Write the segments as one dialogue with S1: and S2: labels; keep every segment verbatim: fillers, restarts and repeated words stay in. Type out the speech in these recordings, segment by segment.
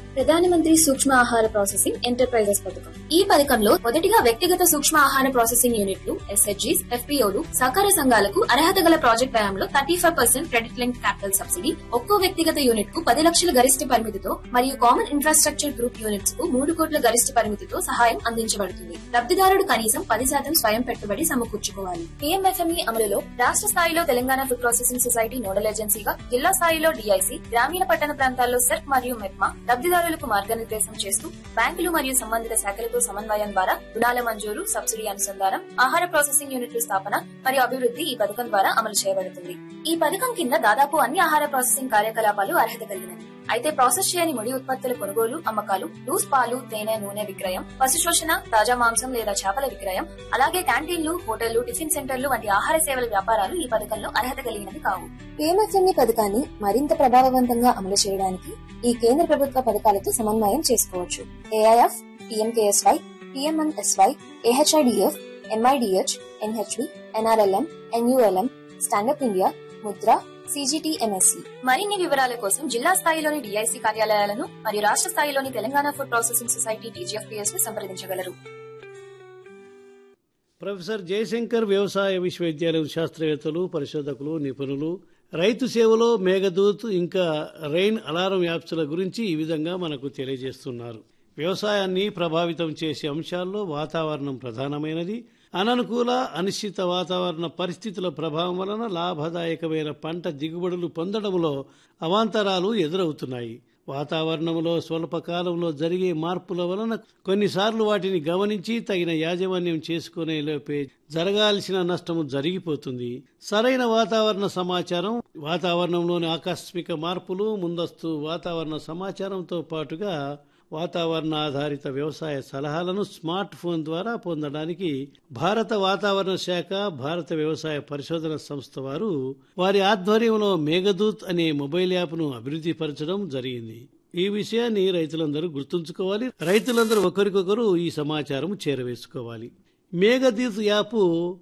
S1: ప్రధానమంత్రి సూక్ష్మ ఆహార ప్రాసెసింగ్ ఎంటర్ప్రైజెస్ పథకం. ఈ పథకంలో మొదటిగా వ్యక్తిగత సూక్ష్మ ఆహార ప్రాసెసింగ్ యూనిట్లు, ఎస్హెచ్జీస్, ఎఫ్పీఓలు, సహకార సంఘాలకు అర్హత గల ప్రాజెక్ట్ వ్యయంలో thirty five percent credit link capital subsidy, ఒక్కో వ్యక్తిగత యూనిట్ కు పది లక్షల గరిష్ట పరిమితితో మరియు కామన్ ఇన్ఫ్రాస్ట్రక్చర్ గ్రూప్ యూనిట్స్ కు మూడు కోట్ల గరిష్ట పరిమితితో సహాయం అందించబడుతుంది. లబ్ధిదారుడు కనీసం పది శాతం స్వయం పెట్టుబడి సమకూర్చుకోవాలి. పీఎంఎఫ్ఎంఈ అమలులో రాష్ట్ర స్థాయిలో Telangana food processing society nodal ఏజెన్సీగా, జిల్లా స్థాయిలో డిఐసి, గ్రామీణ పట్టణ ప్రాంతాల్లో సెర్క్ మరియు మెప్మా లబ్ధిదారులకు మార్గనిర్దేశం చేస్తూ బ్యాంకులు మరియు సంబంధిత శాఖలతో సమన్వయం ద్వారా రుణాల మంజూరు, సబ్సిడీ అనుసంధానం, ఆహార ప్రాసెసింగ్ యూనిట్ల స్థాపన మరియు అభివృద్ధి ఈ పథకం ద్వారా అమలు చేయబడుతుంది. ఈ పథకం కింద దాదాపు అన్ని ఆహార ప్రాసెసింగ్ కార్యకలాపాలు అర్హత కలిగినవి. అయితే ప్రాసెస్ చేయని ముడి ఉత్పత్తుల కొనుగోలు, అమ్మకాలు, లూస్ పాలు, తేనె, నూనె విక్రయం, పశు శోషణ, తాజా మాంసం లేదా చేపల విక్రయం, అలాగే క్యాంటీన్లు, హోటళ్లు, టిఫిన్ సెంటర్లు వంటి ఆహార సేవల వ్యాపారాలు ఈ పథకంలో అర్హత కలిగినవి కావు. పీఎంఎఫ్ఎంఈ పథకాన్ని మరింత ప్రభావవంతంగా అమలు చేయడానికి ఈ కేంద్ర ప్రభుత్వ పథకాలతో సమన్వయం చేసుకోవచ్చు. AIF, PMKSY, PMMSY, AHIDF, MIDH, NHV, NRLM, NULM, stand up India, Mudra, సీజీటీఎంఎస్సీ. మరిన్ని వివరాల కోసం జిల్లా స్థాయిలోని డిఐసి కార్యాలయాలను మరియు రాష్ట్ర స్థాయిలోని Telangana food processing society TGFPS ను సంప్రదించగలరు.
S2: ప్రొఫెసర్ జయశంకర్ వ్యవసాయ విశ్వవిద్యాలయం శాస్త్రవేత్తలు, పరిశోధకులు, నిపుణులు రైతు సేవలో మేఘదూత్ ఇంకా రెయిన్ అలారం యాప్స్ల గురించి ఈ విధంగా మనకు తెలియజేస్తున్నారు. వ్యవసాయాన్ని ప్రభావితం చేసే అంశాల్లో వాతావరణం ప్రధానమైనది. అననుకూల, అనిశ్చిత వాతావరణ పరిస్థితుల ప్రభావం వలన లాభదాయకమైన పంట దిగుబడులు పొందడంలో అవాంతరాలు ఎదురవుతున్నాయి. వాతావరణంలో స్వల్పకాలంలో జరిగే మార్పుల వలన కొన్నిసార్లు వాటిని గమనించి తగిన యాజమాన్యం చేసుకునే లోపే జరగాల్సిన నష్టము జరిగిపోతుంది. సరైన వాతావరణ సమాచారం, వాతావరణంలోని ఆకస్మిక మార్పులు, ముందస్తు వాతావరణ సమాచారంతో పాటుగా వాతావరణ ఆధారిత వ్యవసాయ సలహాలను స్మార్ట్ ఫోన్ ద్వారా పొందడానికి భారత వాతావరణ శాఖ, భారత వ్యవసాయ పరిశోధన సంస్థ వారు వారి ఆధ్వర్యంలో మేఘదూత్ అనే మొబైల్ యాప్ను అభివృద్ధి పరచడం జరిగింది. ఈ విషయాన్ని రైతులందరూ గుర్తుంచుకోవాలి. రైతులందరూ ఒకరికొకరు ఈ సమాచారం చేరవేసుకోవాలి. మేఘదూత్ యాప్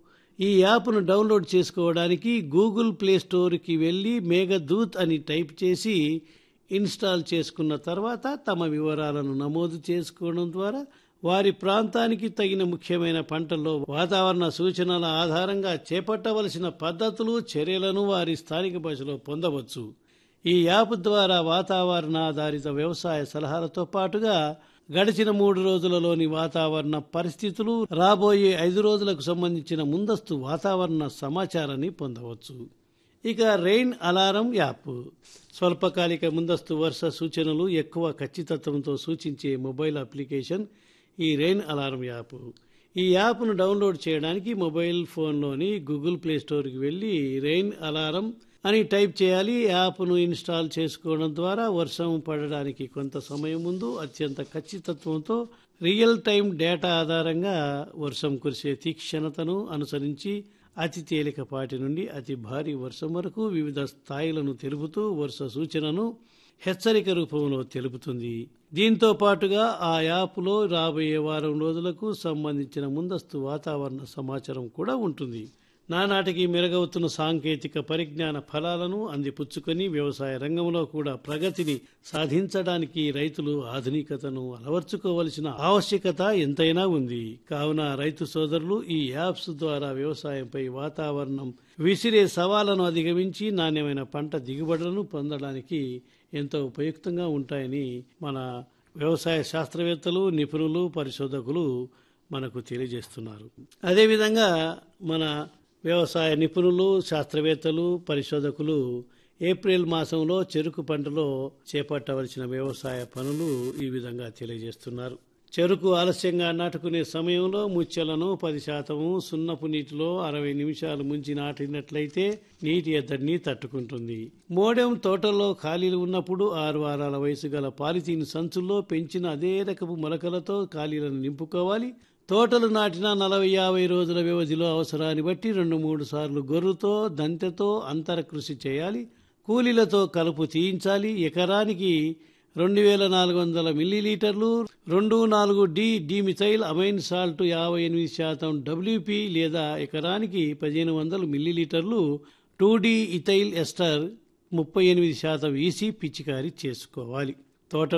S2: ఈ యాప్ను డౌన్లోడ్ చేసుకోవడానికి గూగుల్ ప్లే స్టోర్కి వెళ్లి మేఘదూత్ అని టైప్ చేసి ఇన్స్టాల్ చేసుకున్న తర్వాత తమ వివరాలను నమోదు చేసుకోవడం ద్వారా వారి ప్రాంతానికి తగిన ముఖ్యమైన పంటల్లో వాతావరణ సూచనల ఆధారంగా చేపట్టవలసిన పద్ధతులు, చర్యలను వారి స్థానిక భాషలో పొందవచ్చు. ఈ యాప్ ద్వారా వాతావరణ ఆధారిత వ్యవసాయ సలహాలతో పాటుగా గడిచిన మూడు రోజులలోని వాతావరణ పరిస్థితులు, రాబోయే ఐదు రోజులకు సంబంధించిన ముందస్తు వాతావరణ సమాచారాన్ని పొందవచ్చు. ఇక రెయిన్ అలారం యాప్ స్వల్పకాలిక ముందస్తు వర్ష సూచనలు ఎక్కువ ఖచ్చితత్వంతో సూచించే మొబైల్ అప్లికేషన్ ఈ రెయిన్ అలారం యాప్. ఈ యాప్ను డౌన్లోడ్ చేయడానికి మొబైల్ ఫోన్లోని గూగుల్ ప్లే స్టోర్కి వెళ్లి రెయిన్ అలారం అని టైప్ చేయాలి. యాప్ను ఇన్స్టాల్ చేసుకోవడం ద్వారా వర్షం పడడానికి కొంత సమయం ముందు అత్యంత ఖచ్చితత్వంతో రియల్ టైం డేటా ఆధారంగా వర్షం కురిసే తీక్షణతను అనుసరించి అతి తేలికపాటి నుండి అతి భారీ వర్షం వరకు వివిధ స్థాయిలను తెలుపుతూ వర్ష సూచనను హెచ్చరిక రూపంలో తెలుపుతుంది. దీంతో పాటుగా ఆ యాప్లో రాబోయే వారం రోజులకు సంబంధించిన ముందస్తు వాతావరణ సమాచారం కూడా ఉంటుంది. నానాటికి మెరుగవుతున్న సాంకేతిక పరిజ్ఞాన ఫలాలను అందిపుచ్చుకొని వ్యవసాయ రంగంలో కూడా ప్రగతిని సాధించడానికి రైతులు ఆధునికతను అలవర్చుకోవలసిన ఆవశ్యకత ఎంతైనా ఉంది. కావున రైతు సోదరులు ఈ యాప్స్ ద్వారా వ్యవసాయంపై వాతావరణం విసిరే సవాళ్లను అధిగమించి నాణ్యమైన పంట దిగుబడులను పొందడానికి ఎంతో ఉపయుక్తంగా ఉంటాయని మన వ్యవసాయ శాస్త్రవేత్తలు, నిపుణులు, పరిశోధకులు మనకు తెలియజేస్తున్నారు. అదేవిధంగా మన వ్యవసాయ నిపుణులు, శాస్త్రవేత్తలు, పరిశోధకులు ఏప్రిల్ మాసంలో చెరుకు పంటలో చేపట్టవలసిన వ్యవసాయ పనులు ఈ విధంగా తెలియజేస్తున్నారు. చెరుకు ఆలస్యంగా నాటుకునే సమయంలో ముచ్చెలను పది శాతము సున్నపు నీటిలో అరవై నిమిషాలు ముంచి నాటినట్లయితే నీటి ఎద్దడిని తట్టుకుంటుంది. మోడెం తోటల్లో ఖాళీలు ఉన్నప్పుడు ఆరు వారాల వయసు గల పాలిథీన్ సంచుల్లో పెంచిన అదే రకపు మొలకలతో ఖాళీలను నింపుకోవాలి. తోటలు నాటిన నలభై యాభై రోజుల వ్యవధిలో అవసరాన్ని బట్టి రెండు మూడు సార్లు గొర్రుతో, దంతెతో అంతర కృషి చేయాలి. కూలీలతో కలుపు తీయించాలి. ఎకరానికి రెండు వేల నాలుగు వందల మిల్లీలీటర్లు రెండు నాలుగు డి డిమిథైల్ అమైన్ సాల్ట్ యాభై ఎనిమిది శాతం డబ్ల్యూపీ లేదా ఎకరానికి పదిహేను వందల మిల్లీలీటర్లు టూ డి ఇథైల్ ఎస్టర్ ముప్పై ఎనిమిది శాతం ఈసీ పిచికారీ చేసుకోవాలి. తోట